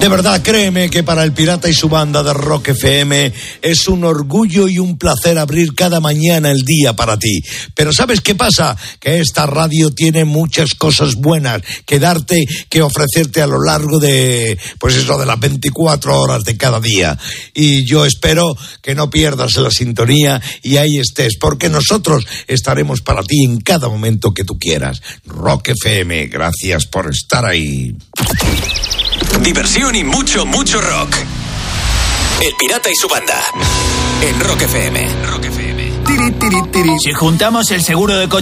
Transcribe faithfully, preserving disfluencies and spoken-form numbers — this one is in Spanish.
De verdad, créeme que para el Pirata y su banda de Rock F M es un orgullo y un placer abrir cada mañana el día para ti. Pero ¿sabes qué pasa? Que esta radio tiene muchas cosas buenas que darte, que ofrecerte a lo largo de, pues eso, de las veinticuatro horas de cada día. Y yo espero que no pierdas la sintonía y ahí estés, porque nosotros estaremos para ti en cada momento que tú quieras. Rock F M, gracias por estar ahí. Diversión y mucho, mucho rock. El Pirata y su banda. En Rock F M. Rock F M. Si juntamos el seguro de coche